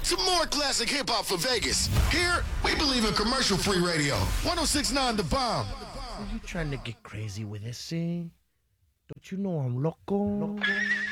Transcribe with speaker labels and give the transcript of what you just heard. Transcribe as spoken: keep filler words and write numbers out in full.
Speaker 1: Some more classic hip-hop for Vegas. Here, we believe in commercial-free radio. one oh six point nine The Bomb.
Speaker 2: Are you trying to get crazy with this, eh? Don't you know I'm loco? loco?